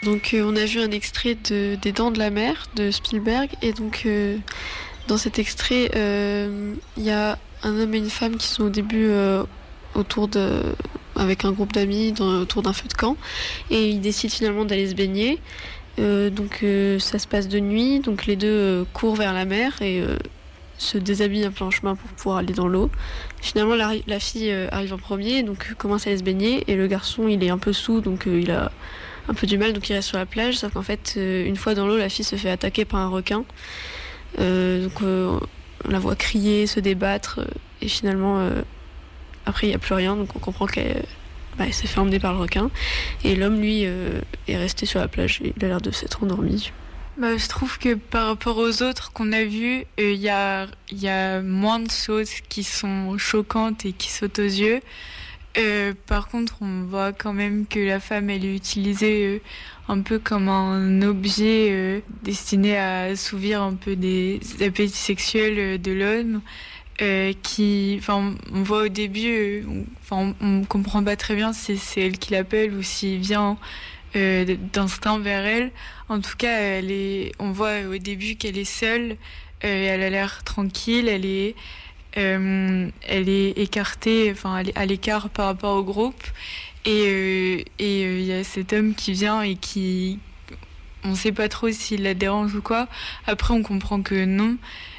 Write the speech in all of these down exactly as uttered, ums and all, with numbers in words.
Donc euh, on a vu un extrait de, des Dents de la Mer de Spielberg et donc euh, dans cet extrait il euh, y a un homme et une femme qui sont au début euh, autour de avec un groupe d'amis dans, autour d'un feu de camp et ils décident finalement d'aller se baigner. Euh, donc euh, ça se passe de nuit, donc les deux euh, courent vers la mer et euh, se déshabille un peu en chemin pour pouvoir aller dans l'eau. Finalement, la, la fille euh, arrive en premier, donc euh, commence à aller se baigner, et le garçon, il est un peu saoul, donc euh, il a un peu du mal, donc il reste sur la plage. Sauf qu'en fait, euh, une fois dans l'eau, la fille se fait attaquer par un requin. Euh, donc euh, on la voit crier, se débattre, euh, et finalement, euh, après, il n'y a plus rien, donc on comprend qu'elle bah, elle s'est fait emmener par le requin. Et l'homme, lui, euh, est resté sur la plage, et il a l'air de s'être endormi. Bah, je trouve que par rapport aux autres qu'on a vus, il euh, y, a, y a moins de choses qui sont choquantes et qui sautent aux yeux. Euh, par contre, on voit quand même que la femme, elle est utilisée euh, un peu comme un objet euh, destiné à assouvir un peu des appétits sexuels euh, de l'homme. Euh, qui, enfin, on voit au début, enfin, euh, on, on comprend pas très bien si c'est elle qui l'appelle ou s'il vient euh, d'instinct vers elle. En tout cas, elle est, on voit au début qu'elle est seule. Euh, elle a l'air tranquille. Elle est, euh, elle est écartée, enfin, elle est à l'écart par rapport au groupe. Et euh, et il euh, y a cet homme qui vient et qui, on sait pas trop s'il la dérange ou quoi. Après, on comprend que non.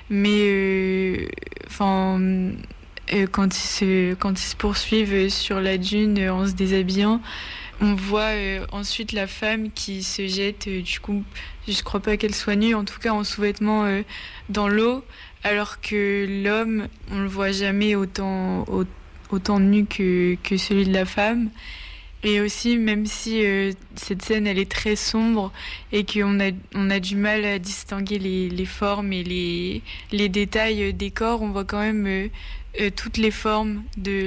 Mais enfin, euh, euh, quand ils se quand ils se poursuivent sur la dune euh, en se déshabillant, on voit euh, ensuite la femme qui se jette. Euh, du coup, je crois pas qu'elle soit nue, en tout cas en sous-vêtements euh, dans l'eau, alors que l'homme, on le voit jamais autant autant nu que que celui de la femme. Et aussi, même si euh, cette scène elle est très sombre et qu'on a on a du mal à distinguer les les formes et les les détails des corps, on voit quand même euh, euh, toutes les formes de